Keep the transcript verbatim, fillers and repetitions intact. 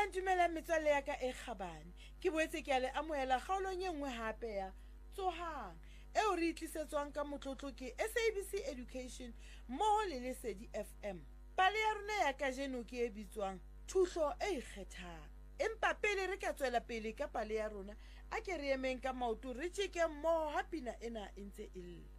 dumela metswalle ya ka e kgabane ke boetse ke a le amohela kgaolong e nngwe hape ya Tsohang eo re itlisetswang ka motlotlo ke S A B C Education mmoho le Lesedi F M. Pale ya rona ya kajeno ke e bitswang Thuso e Ikgethang. Empa pele re ka tswela pele ka pale ya rona a ke re emeng ka maoto re tjeke mmoho ha pina ena e ntse e lle.